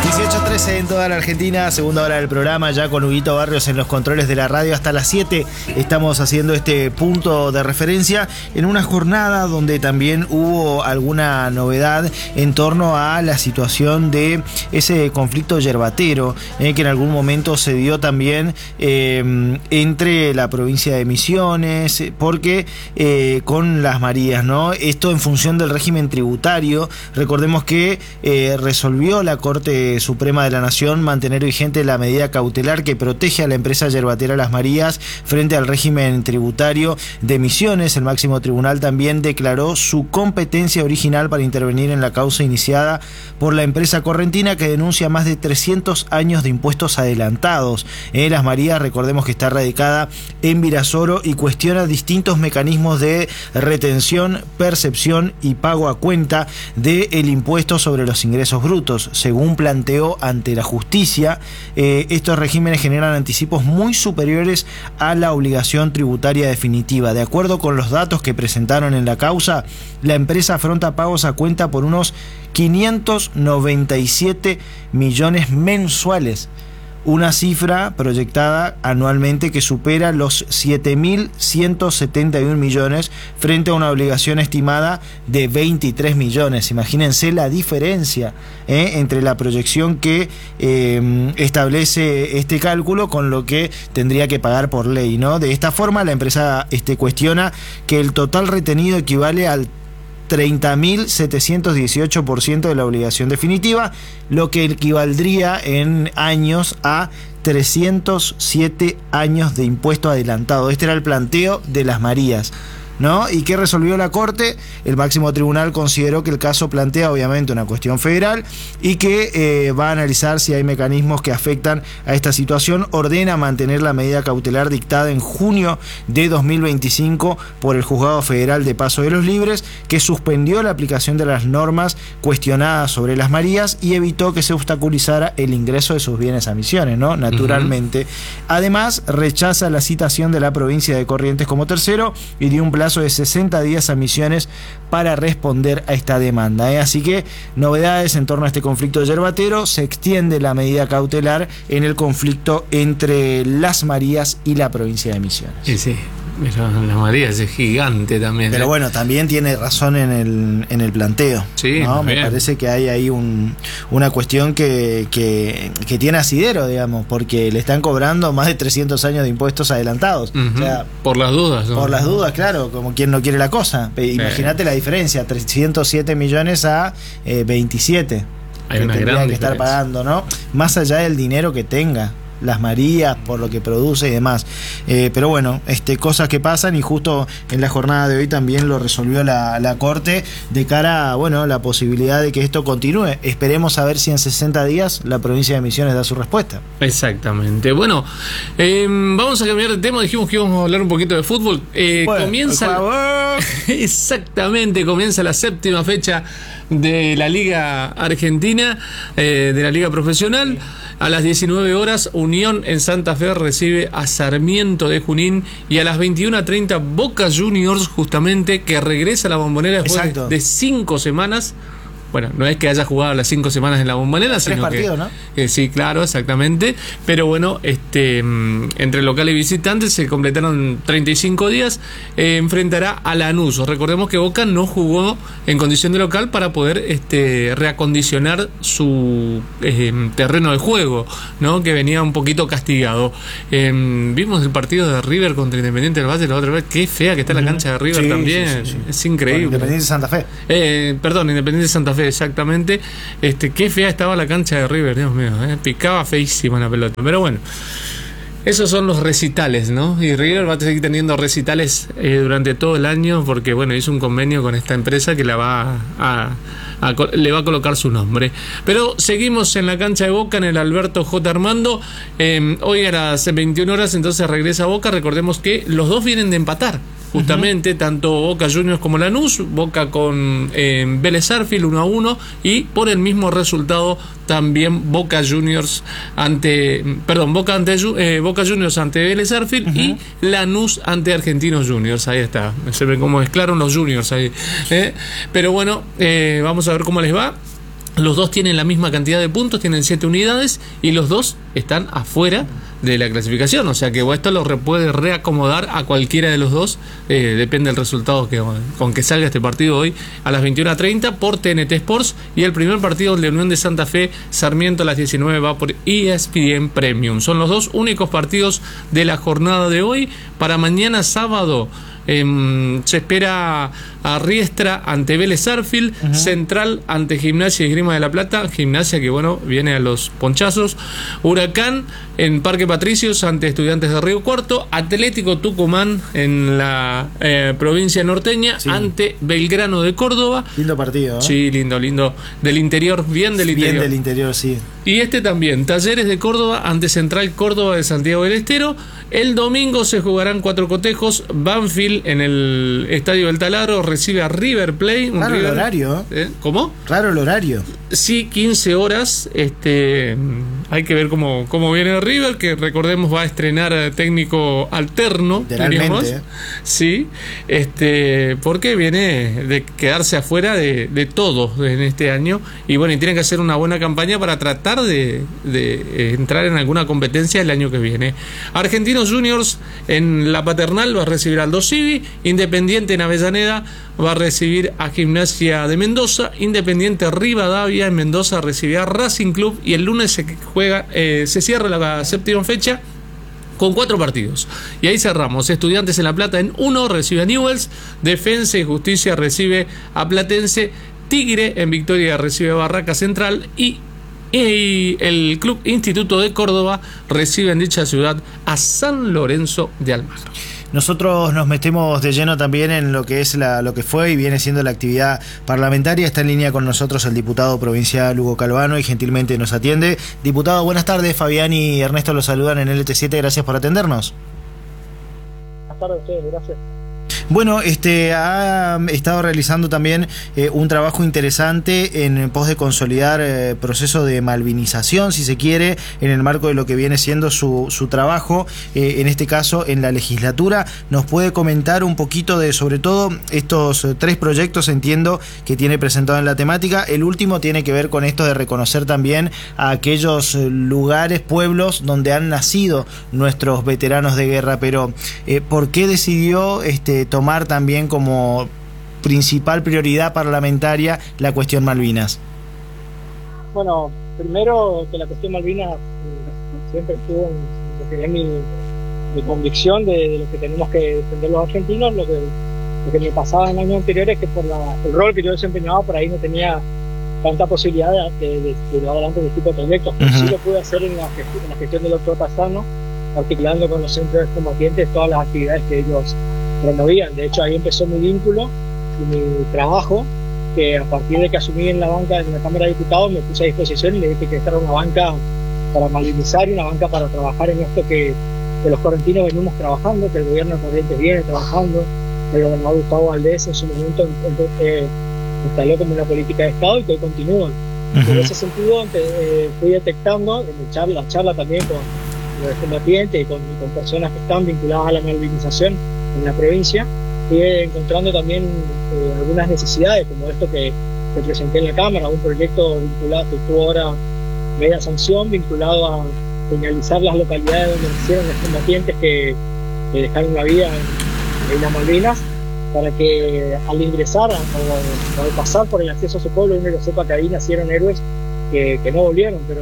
18:13 en toda la Argentina, segunda hora del programa, ya con Huguito Barrios en los controles de la radio hasta las 7. Estamos haciendo este punto de referencia en una jornada donde también hubo alguna novedad en torno a la situación de ese conflicto yerbatero, que en algún momento se dio también entre la provincia de Misiones, porque con Las Marías, ¿no? Esto en función del régimen tributario. Recordemos que resolvió la Corte Suprema de la Nación mantener vigente la medida cautelar que protege a la empresa yerbatera Las Marías frente al régimen tributario de Misiones. El máximo tribunal también declaró su competencia original para intervenir en la causa iniciada por la empresa correntina, que denuncia más de 300 años de impuestos adelantados. Las Marías, recordemos que está radicada en Virasoro y cuestiona distintos mecanismos de retención, percepción y pago a cuenta del impuesto sobre los ingresos brutos. Según planteó ante la justicia, estos regímenes generan anticipos muy superiores a la obligación tributaria definitiva. De acuerdo con los datos que presentaron en la causa, la empresa afronta pagos a cuenta por unos 597 millones mensuales, una cifra proyectada anualmente que supera los 7.171 millones frente a una obligación estimada de 23 millones. Imagínense la diferencia entre la proyección que establece este cálculo con lo que tendría que pagar por ley, ¿no? De esta forma, la empresa cuestiona que el total retenido equivale al 30.718% de la obligación definitiva, lo que equivaldría en años a 307 años de impuesto adelantado. Este era el planteo de Las Marías, ¿no? ¿Y qué resolvió la Corte? El máximo tribunal consideró que el caso plantea obviamente una cuestión federal y que va a analizar si hay mecanismos que afectan a esta situación. Ordena mantener la medida cautelar dictada en junio de 2025 por el Juzgado Federal de Paso de los Libres, que suspendió la aplicación de las normas cuestionadas sobre Las Marías y evitó que se obstaculizara el ingreso de sus bienes a Misiones, ¿no? Naturalmente. Además, rechaza la citación de la provincia de Corrientes como tercero y dio un plazo de 60 días a Misiones para responder a esta demanda. Así que novedades en torno a este conflicto yerbatero. Se extiende la medida cautelar en el conflicto entre Las Marías y la provincia de Misiones. Sí. Pero Las Marías es gigante también. Pero bueno, también tiene razón en el planteo. Sí, ¿no? Me parece que hay ahí una cuestión que tiene asidero, digamos, porque le están cobrando más de 300 años de impuestos adelantados. O sea, por las dudas, ¿no? Por las dudas, claro, como quien no quiere la cosa. Imagínate la diferencia, 307 millones a 27. Hay que una tendría gran que estar diferencia. pagando, ¿no? Más allá del dinero que tenga Las Marías, por lo que produce y demás. Pero bueno, cosas que pasan, y justo en la jornada de hoy también lo resolvió la Corte de cara a, bueno, la posibilidad de que esto continúe. Esperemos a ver si en 60 días la provincia de Misiones da su respuesta. Exactamente. Bueno, vamos a cambiar de tema. Dijimos que íbamos a hablar un poquito de fútbol. Bueno, comienza exactamente, comienza la 7ª fecha de la Liga Argentina, de la Liga Profesional. A las 19 horas, Unión en Santa Fe recibe a Sarmiento de Junín, y a las 21:30 Boca Juniors, justamente, que regresa a la Bombonera después de 5 semanas. Bueno, no es que haya jugado las 5 semanas en la Bombonera, sino 3 partidos, ¿no? Sí, claro, exactamente. Pero bueno, entre local y visitante se completaron 35 días. Enfrentará a Lanús. Recordemos que Boca no jugó en condición de local para poder reacondicionar su terreno de juego, ¿no? Que venía un poquito castigado. Vimos el partido de River contra Independiente del Valle la otra vez. Qué fea que está la cancha de River también. Sí. Es increíble. Bueno, Independiente de Santa Fe. Independiente de Santa Fe. Exactamente. Qué fea estaba la cancha de River, Dios mío, picaba feísima la pelota. Pero bueno, esos son los recitales, ¿no? Y River va a seguir teniendo recitales durante todo el año, porque bueno, hizo un convenio con esta empresa que le va a colocar su nombre. Pero seguimos en la cancha de Boca, en el Alberto J. Armando. Hoy a las 21 horas entonces regresa Boca. Recordemos que los dos vienen de empatar, justamente, tanto Boca Juniors como Lanús. Boca con Vélez Sarsfield 1-1, y por el mismo resultado también Boca Juniors Boca Juniors ante Vélez Sarsfield y Lanús ante Argentinos Juniors. Ahí está, se ve cómo mezclaron los Juniors ahí. Pero bueno, vamos a ver cómo les va. Los dos tienen la misma cantidad de puntos, tienen 7 unidades y los dos están afuera de la clasificación. O sea que esto lo puede reacomodar a cualquiera de los dos. Depende del resultado con que salga este partido hoy a las 21:30 por TNT Sports. Y el primer partido de Unión de Santa Fe, Sarmiento, a las 19 va por ESPN Premium. Son los dos únicos partidos de la jornada de hoy. Para mañana sábado se espera a Riestra ante Vélez Sarsfield, Central ante Gimnasia y Esgrima de la Plata, Gimnasia que viene a los ponchazos, Huracán en Parque Patricios ante Estudiantes de Río Cuarto, Atlético Tucumán en la provincia norteña ante Belgrano de Córdoba. Lindo partido, ¿eh? Sí, lindo, del interior, bien del interior. Bien del interior, sí. Y también, Talleres de Córdoba ante Central Córdoba de Santiago del Estero. El domingo se jugarán 4 cotejos. Banfield en el Estadio del Taladro recibe a River Plate. Raro el horario. ¿Cómo? Raro el horario. Sí, 15 horas. Hay que ver cómo viene River, que recordemos va a estrenar técnico alterno. Literalmente. Sí, porque viene de quedarse afuera de todo en este año. Y y tiene que hacer una buena campaña para tratar de entrar en alguna competencia el año que viene. Argentinos Juniors en la Paternal va a recibir al Aldo Civi. Independiente en Avellaneda va a recibir a Gimnasia de Mendoza. Independiente Rivadavia en Mendoza recibirá a Racing Club. Y el lunes se cierra la 7ª fecha con 4 partidos. Y ahí cerramos. Estudiantes en La Plata en 1 recibe a Newell's. Defensa y Justicia recibe a Platense. Tigre en Victoria recibe a Barraca Central. Y el Club Instituto de Córdoba recibe en dicha ciudad a San Lorenzo de Almagro. Nosotros nos metemos de lleno también en lo que es lo que fue y viene siendo la actividad parlamentaria. Está en línea con nosotros el diputado provincial Hugo Calvano y gentilmente nos atiende. Diputado, buenas tardes. Fabián y Ernesto los saludan en LT7. Gracias por atendernos. Buenas tardes a ustedes, gracias. Bueno, ha estado realizando también un trabajo interesante en pos de consolidar proceso de malvinización, si se quiere, en el marco de lo que viene siendo su trabajo, en este caso en la legislatura. ¿Nos puede comentar un poquito de, sobre todo, estos 3 proyectos, entiendo, que tiene presentado en la temática? El último tiene que ver con esto de reconocer también a aquellos lugares, pueblos, donde han nacido nuestros veteranos de guerra, pero ¿por qué decidió tomar también como principal prioridad parlamentaria la cuestión Malvinas? Bueno, primero que la cuestión Malvinas siempre estuvo en lo que es mi convicción de lo que tenemos que defender los argentinos. Lo que me pasaba en años anteriores es que por el rol que yo desempeñaba por ahí no tenía tanta posibilidad de llevar adelante este tipo de proyectos, pero sí lo pude hacer en la gestión del doctor Pazano, articulando con los centros combatientes todas las actividades que ellos promovían. De hecho, ahí empezó mi vínculo y mi trabajo, que a partir de que asumí en la banca en la Cámara de Diputados me puse a disposición y le dije que esta era una banca para malvinizar y una banca para trabajar en esto que los correntinos venimos trabajando, que el gobierno de Corrientes viene trabajando. El gobernador Gustavo Valdés en su momento instaló como una política de Estado y que hoy continúa. En ese sentido fui detectando en la charla también con los combatientes y con personas que están vinculadas a la malvinización en la provincia, fui encontrando también algunas necesidades, como esto que presenté en la Cámara, un proyecto vinculado, que tuvo ahora media sanción, vinculado a señalizar las localidades donde nacieron los combatientes que dejaron la vida en las Malvinas, para que al ingresar o al pasar por el acceso a su pueblo uno sepa que ahí nacieron héroes que no volvieron, pero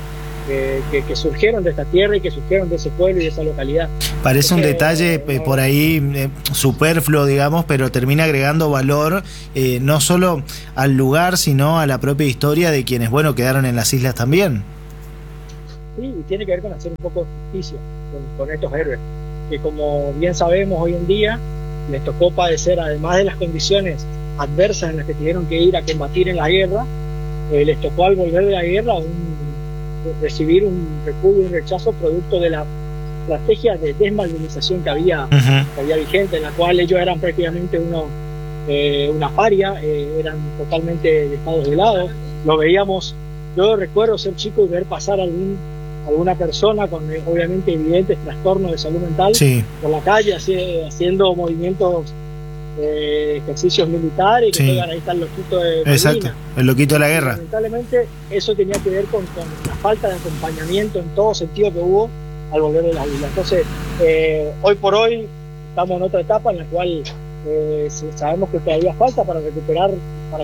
que surgieron de esta tierra y que surgieron de ese pueblo y de esa localidad. Parece un detalle por ahí superfluo, digamos, pero termina agregando valor no solo al lugar, sino a la propia historia de quienes, quedaron en las islas también. Sí, y tiene que ver con hacer un poco de justicia con estos héroes, que como bien sabemos hoy en día, les tocó padecer, además de las condiciones adversas en las que tuvieron que ir a combatir en la guerra, les tocó al volver de la guerra recibir un repudio, un rechazo producto de la estrategia de desmalvinización que había vigente, en la cual ellos eran prácticamente una paria, eran totalmente dejados de lado. Lo veíamos, yo recuerdo ser chico y ver pasar alguna persona con obviamente evidentes trastornos de salud mental por la calle haciendo movimientos ejercicios militares, que Sí. juegan, ahí está el loquito de Exacto, Malvinas. el loquito de la guerra. Lamentablemente eso tenía que ver con la falta de acompañamiento en todo sentido que hubo al volver de las islas. Entonces, hoy por hoy estamos en otra etapa en la cual sabemos que todavía falta para